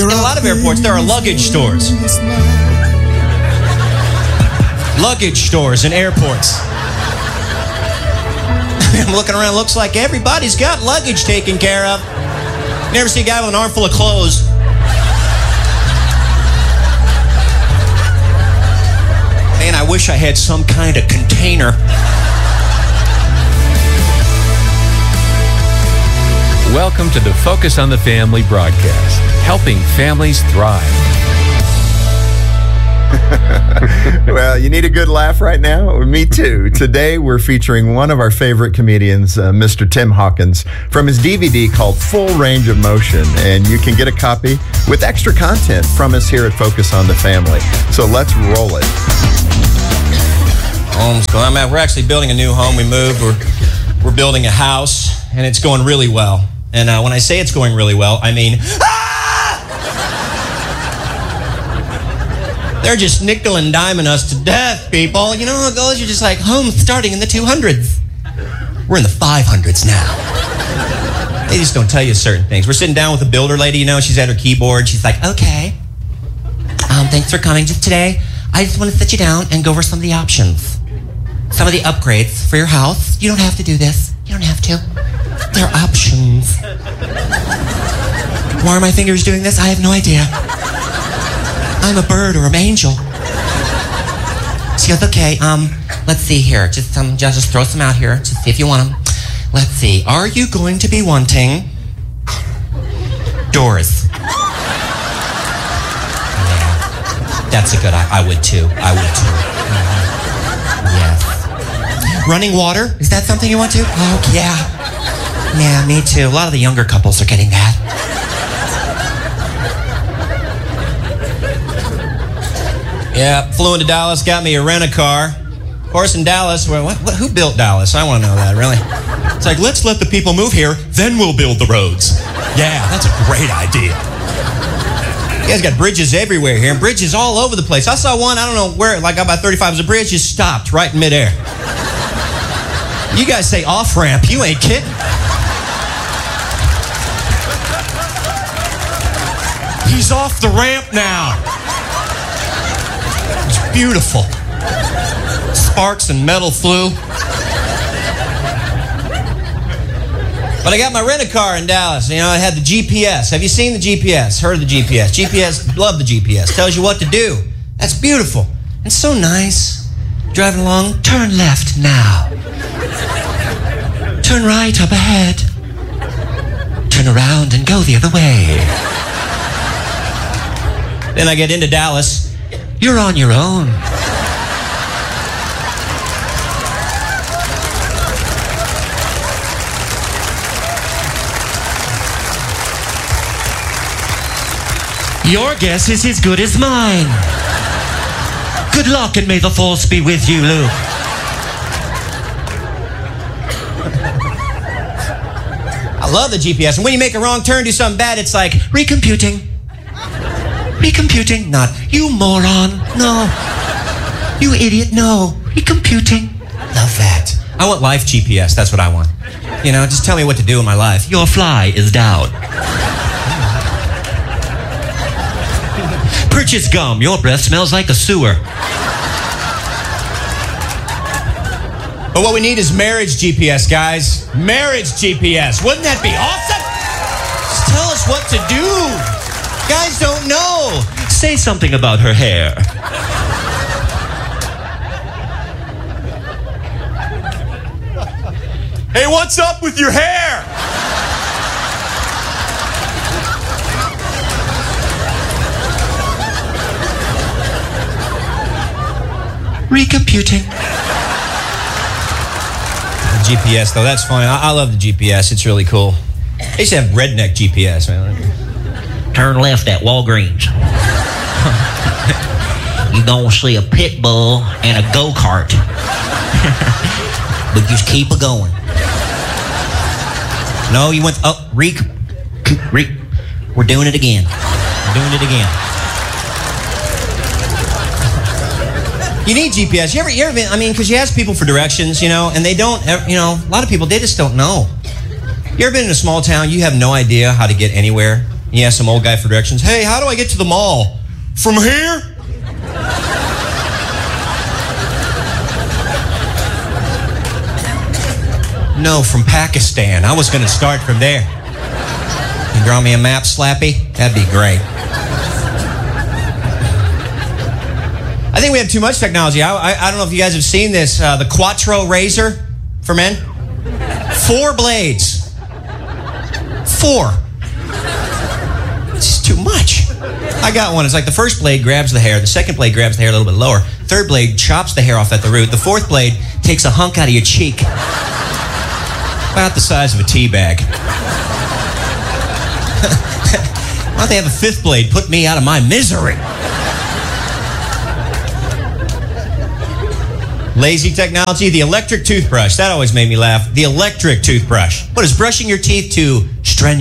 In a lot of airports, there are luggage stores. Luggage stores in airports. I'm looking around, looks like everybody's got luggage taken care of. You never see a guy with an armful of clothes. Man, I wish I had some kind of container. Welcome to the Focus on the Family broadcast, helping families thrive. Well, you need a good laugh right now? Me too. Today, we're featuring one of our favorite comedians, Mr. Tim Hawkins, from his DVD called Full Range of Motion. And you can get a copy with extra content from us here at Focus on the Family. So let's roll it. We're actually building a new home. We moved. We're building a house, and it's going really well. And when I say it's going really well, I mean, they're just nickel and diming us to death, people. You know how it goes? You're just like, home starting in the 200s. We're in the 500s now. They just don't tell you certain things. We're sitting down with a builder lady, you know, she's at her keyboard. She's like, okay, thanks for coming. Just today, I just want to sit you down and go over some of the options. Some of the upgrades for your house. You don't have to do this. You don't have to. They're options. Why are my fingers doing this? I have no idea. I'm a bird or an angel. She goes, okay, let's see here. Just throw some out here. Just see if you want them. Let's see. Are you going to be wanting doors? Yeah. That's a good, I would too. I would too. Yes. Running water? Is that something you want to? Oh, yeah. Yeah, me too. A lot of the younger couples are getting that. Yeah, flew into Dallas, got me a rent-a-car. Of course, in Dallas, who built Dallas? I want to know that, really. It's like, let's let the people move here, then we'll build the roads. Yeah, that's a great idea. You guys got bridges everywhere here, and bridges all over the place. I saw one, I don't know where, like about 35 was a bridge, just stopped right in midair. You guys say off-ramp, you ain't kidding. He's off the ramp now. It's beautiful. Sparks and metal flew. But I got my rent-a-car in Dallas. You know, I had the GPS. Have you seen the GPS? Heard of the GPS? GPS, love the GPS. Tells you what to do. That's beautiful. It's so nice. Driving along, turn left now. Turn right up ahead. Turn around and go the other way. Then I get into Dallas. You're on your own. Your guess is as good as mine. Good luck and may the force be with you, Luke. I love the GPS. And when you make a wrong turn, do something bad, it's like, recomputing. Recomputing. Not, you moron. No. You idiot. No. Recomputing. Love that. I want life GPS. That's what I want. You know, just tell me what to do in my life. Your fly is down. Purchase gum. Your breath smells like a sewer. But what we need is marriage GPS, guys. Marriage GPS. Wouldn't that be awesome? Just tell us what to do. Guys don't know. Say something about her hair. Hey, what's up with your hair? Recomputing. GPS, though, that's fine. I love the GPS. It's really cool. They used to have redneck GPS, man. Turn left at Walgreens. You're going to see a pit bull and a go-kart. But just keep it going. No, you went... Oh, we're doing it again. We're doing it again. You need GPS. You ever been... I mean, because you ask people for directions, you know, and they don't... You know, a lot of people, they just don't know. You ever been in a small town, you have no idea how to get anywhere? You ask some old guy for directions. Hey, how do I get to the mall? From here? No, from Pakistan. I was going to start from there. You draw me a map, Slappy? That'd be great. I think we have too much technology. I don't know if you guys have seen this. The Quattro razor for men. 4 blades. 4. It's just too much. I got one. It's like the first blade grabs the hair. The second blade grabs the hair a little bit lower. Third blade chops the hair off at the root. The fourth blade takes a hunk out of your cheek. About the size of a tea bag. Why don't they have a 5th blade? Put me out of my misery. Lazy technology, the electric toothbrush. That always made me laugh. The electric toothbrush. What is brushing your teeth to